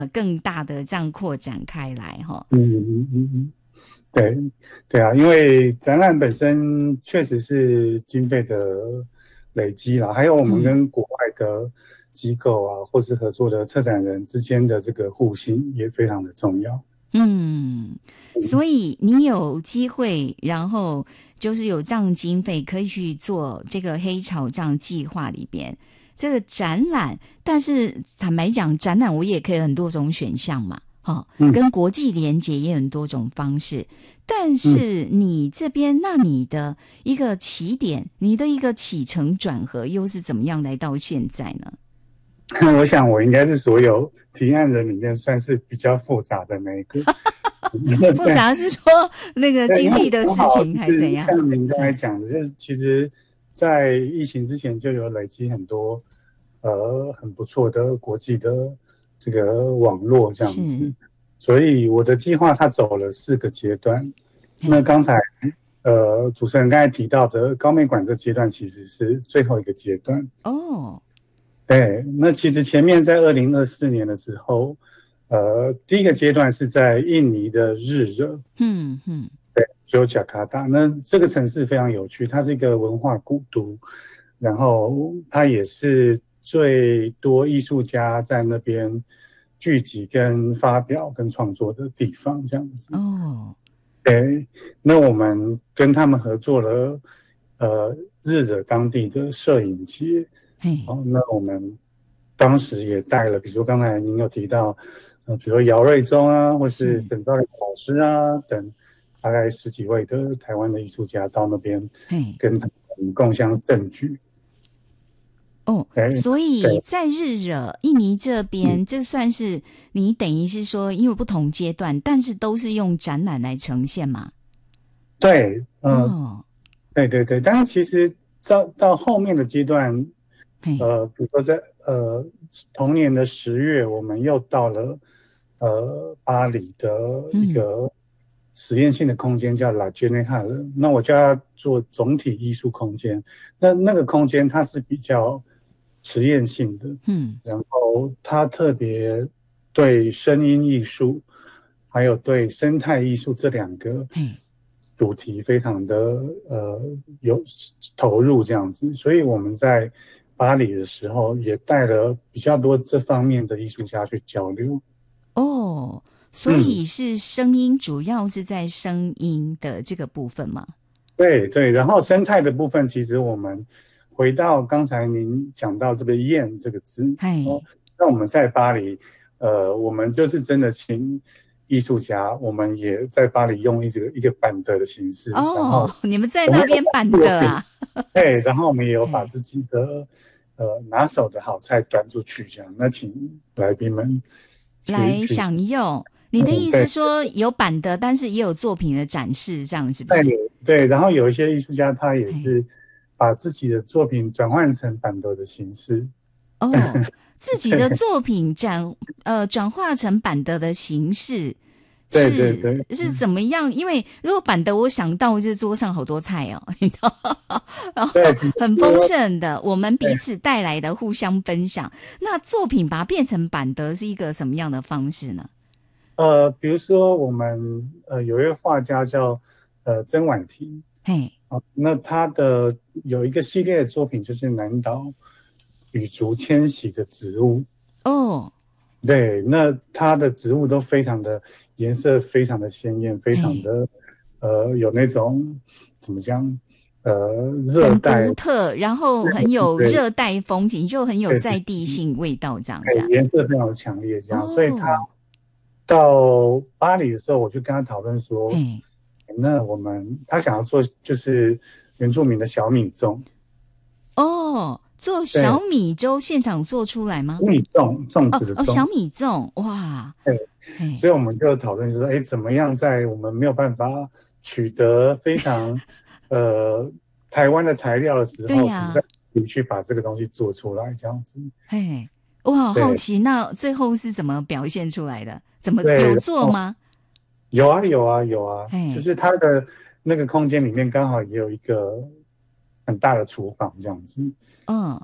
更大的这样扩展开来哈。 对对啊，因为展览本身确实是经费的累积啦，还有我们嗯跟国外的机构啊，或是合作的策展人之间的这个互信也非常的重要。 嗯，所以你有机会，然后就是有这样经费可以去做这个黑潮这样计划里边这个展览，但是坦白讲，展览我也可以很多种选项嘛， 嗯跟国际连结也很多种方式。但嗯， 是你这边，那你的一个起点，你的一个起承转合又是怎么样来到现在呢？ 我想我应该是所有提案人里面算是比较复杂的那一个。 复杂是说那个对，因为经历的刚好就事情还怎是样？ 像您刚才讲的，就是其实，在疫情之前就有累积很多很不错的国际的这个网络这样是， 子，所以我的计划它走了4个阶段。那嘿， 刚才主持人刚才提到的高美馆这阶段其实是最后一个阶段。 哦， 对，那其实前面在2024年的时候，第一个阶段是在印尼的日惹。 嗯嗯， 只有雅加达。那这个城市非常有趣，它是一个文化古都，然后它也是最多艺术家在那边聚集、跟发表、跟创作的地方，这样子。 哦， 对，那我们跟他们合作了，日惹当地的摄影节。 嘿， 好，那我们当时也带了，比如说刚才您有提到，比如说姚瑞忠啊，或是是， 沈兆的老师啊等，大概10几位的台湾的艺术家到那边嘿， 跟他们共襄盛举。 哦， 哎， 所以对， 在日惹印尼这嗯， 边，这算是你等于是说，因为不同阶段，但是都是用展览来呈现嘛？ 对， 哦， 对对对，但是其实到后面的阶段， 嘿， 比如说在同年的10月，我们又到了巴黎的一嗯， 个实验性的空间叫 La g e n e h a l 那我叫它做总体艺术空间。那个空间它是比较实验性的， 嗯， 然后它特别对声音艺术还有对生态艺术这2个嘿， 主题非常的有投入这样子，所以我们在巴黎的时候也带了比较多这方面的艺术家去交流。 哦，所嗯， 以是声音，主要是在声音的这个部分嘛？ 对对，然后生态的部分，其实我们回到刚才您讲到这个"燕"这个字。哦， 嘿， 那我们在巴黎，我们就是真的请艺术家，我们也在巴黎用一个板的形式，然哦， 后你们在我们那边有把作品， 办的啊？ 对，然后我们也有把嘿。 自己的拿手的好菜端出去，这样，那请来宾们去来去， 享用。你的意思对说有版的，但是也有作品的展示，这样是不对是？ 对，然后有一些艺术家他也嘿， 是把自己的作品转换成板豆的形式。 哦，自己的对作品转化成版的形式对对对是怎么样？因为如果版的，我想到就是桌上好多菜哦，你知道吗，然对， 后比很丰如说盛的，我们彼对此带来的互相分享。那作品把它变成版的是一个什么样的方式呢？ 比如说我们有一位画家叫曾婉婷。 嘿， 那他的有一个系列的作品就是南岛羽竹迁徙的植物。 哦， 对，那它的植物都非常的颜色非常的鲜艳，非常嘿。 的有那种怎么讲热很带。 独特，然后很有对热带风情，就很有对在地性味道，这样对， 子啊。 颜色非常的强烈，这样，所以他哦， 到巴黎的时候，我就跟他讨论说， 嘿， 那他想要做就是原住民的小米粽。 哦，做小对， 米粥现场做出来吗？ 米粽，粽哦哦，小子的粽。 米粽，哇， 对， 嘿， 所以我们就讨论就说，哎，怎么样在我们没有办法取得非常呃台湾的材料的时候，怎么在对呀、 去把这个东西做出来，这样子。 嘿，我好好对奇，那最后是怎么表现出来的？怎么对， 有然后做吗？ 有啊有啊有啊，就嘿， 是它的那个空间里面刚好也有一个很大的厨房这样子。 嗯，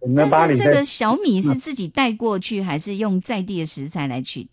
那巴黎但是这个小米是自己带过去，还是用在地的食材来取代？